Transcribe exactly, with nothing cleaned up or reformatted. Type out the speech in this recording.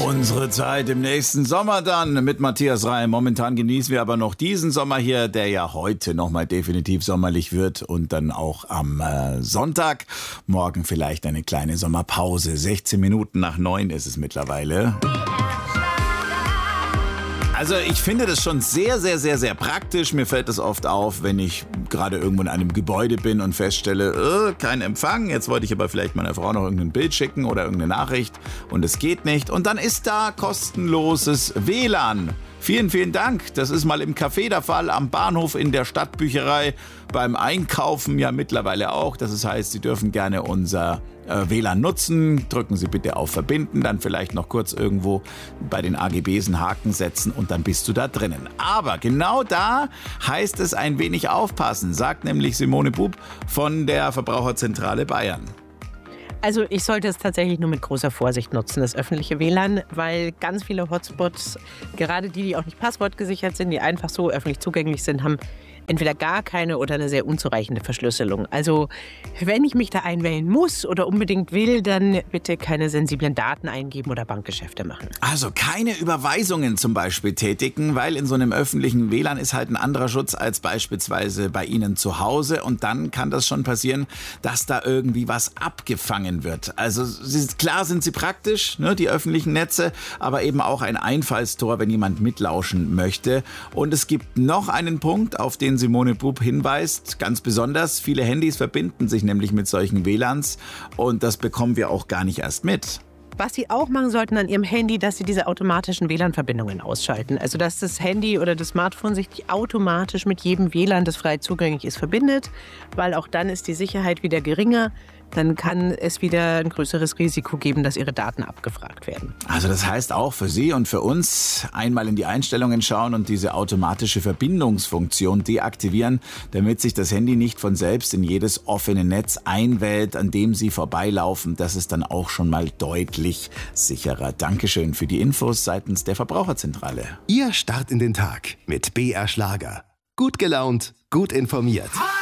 Unsere Zeit im nächsten Sommer dann mit Matthias Reim. Momentan genießen wir aber noch diesen Sommer hier, der ja heute nochmal definitiv sommerlich wird und dann auch am äh, Sonntag. Morgen vielleicht eine kleine Sommerpause. sechzehn Minuten nach neun ist es mittlerweile. Also ich finde das schon sehr, sehr, sehr, sehr praktisch. Mir fällt das oft auf, wenn ich gerade irgendwo in einem Gebäude bin und feststelle, äh, kein Empfang. Jetzt wollte ich aber vielleicht meiner Frau noch irgendein Bild schicken oder irgendeine Nachricht und es geht nicht. Und dann ist da kostenloses W L A N. Vielen, vielen Dank. Das ist mal im Café der Fall, am Bahnhof, in der Stadtbücherei, beim Einkaufen ja mittlerweile auch. Das heißt, Sie dürfen gerne unser äh, W L A N nutzen. Drücken Sie bitte auf Verbinden, dann vielleicht noch kurz irgendwo bei den A G Bs einen Haken setzen und dann bist du da drinnen. Aber genau da heißt es ein wenig aufpassen, sagt nämlich Simone Bub von der Verbraucherzentrale Bayern. Also ich sollte es tatsächlich nur mit großer Vorsicht nutzen, das öffentliche W L A N, weil ganz viele Hotspots, gerade die, die auch nicht passwortgesichert sind, die einfach so öffentlich zugänglich sind, haben entweder gar keine oder eine sehr unzureichende Verschlüsselung. Also wenn ich mich da einwählen muss oder unbedingt will, dann bitte keine sensiblen Daten eingeben oder Bankgeschäfte machen. Also keine Überweisungen zum Beispiel tätigen, weil in so einem öffentlichen W L A N ist halt ein anderer Schutz als beispielsweise bei Ihnen zu Hause. Und dann kann das schon passieren, dass da irgendwie was abgefangen wird. Also klar sind sie praktisch, ne, die öffentlichen Netze, aber eben auch ein Einfallstor, wenn jemand mitlauschen möchte. Und es gibt noch einen Punkt, auf den Simone Bub hinweist, ganz besonders. Viele Handys verbinden sich nämlich mit solchen W L A Ns und das bekommen wir auch gar nicht erst mit. Was Sie auch machen sollten an Ihrem Handy, dass Sie diese automatischen W L A N-Verbindungen ausschalten. Also dass das Handy oder das Smartphone sich automatisch mit jedem W L A N, das frei zugänglich ist, verbindet, weil auch dann ist die Sicherheit wieder geringer. Dann kann es wieder ein größeres Risiko geben, dass Ihre Daten abgefragt werden. Also das heißt auch für Sie und für uns einmal in die Einstellungen schauen und diese automatische Verbindungsfunktion deaktivieren, damit sich das Handy nicht von selbst in jedes offene Netz einwählt, an dem Sie vorbeilaufen. Das ist dann auch schon mal deutlich sicherer. Dankeschön für die Infos seitens der Verbraucherzentrale. Ihr Start in den Tag mit B R Schlager. Gut gelaunt, gut informiert.